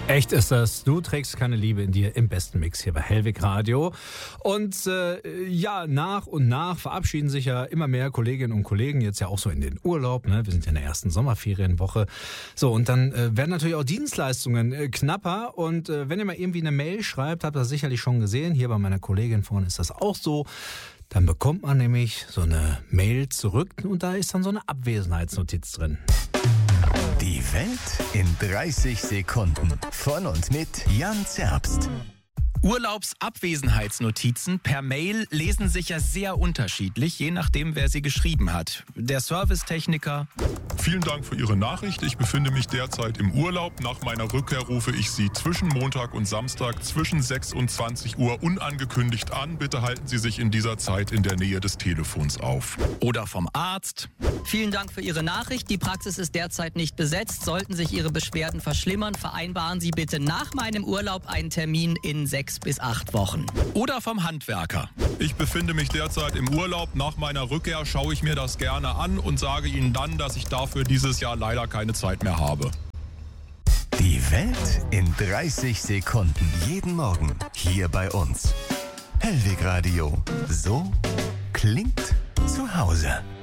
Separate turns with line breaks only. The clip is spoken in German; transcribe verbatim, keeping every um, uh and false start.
Echt ist das. Du trägst keine Liebe in dir im besten Mix hier bei Hellwig Radio. Und äh, ja, nach und nach verabschieden sich ja immer mehr Kolleginnen und Kollegen jetzt ja auch so in den Urlaub. Ne? Wir sind ja in der ersten Sommerferienwoche. So, und dann äh, werden natürlich auch Dienstleistungen äh, knapper. Und äh, wenn ihr mal irgendwie eine Mail schreibt, habt ihr das sicherlich schon gesehen. Hier bei meiner Kollegin vorne ist das auch so. Dann bekommt man nämlich so eine Mail zurück und da ist dann so eine Abwesenheitsnotiz drin.
Die Welt in dreißig Sekunden. Von und mit Jan Zerbst.
Urlaubsabwesenheitsnotizen per Mail lesen sich ja sehr unterschiedlich, je nachdem, wer sie geschrieben hat. Der Servicetechniker.
Vielen Dank für Ihre Nachricht. Ich befinde mich derzeit im Urlaub. Nach meiner Rückkehr rufe ich Sie zwischen Montag und Samstag zwischen sechs und zwanzig Uhr unangekündigt an. Bitte halten Sie sich in dieser Zeit in der Nähe des Telefons auf.
Oder vom Arzt.
Vielen Dank für Ihre Nachricht. Die Praxis ist derzeit nicht besetzt. Sollten sich Ihre Beschwerden verschlimmern, vereinbaren Sie bitte nach meinem Urlaub einen Termin in sechs bis acht Wochen.
Oder vom Handwerker.
Ich befinde mich derzeit im Urlaub. Nach meiner Rückkehr schaue ich mir das gerne an und sage Ihnen dann, dass ich dafür dieses Jahr leider keine Zeit mehr habe.
Die Welt in dreißig Sekunden. Jeden Morgen hier bei uns. Hellwig Radio. So klingt zu Hause.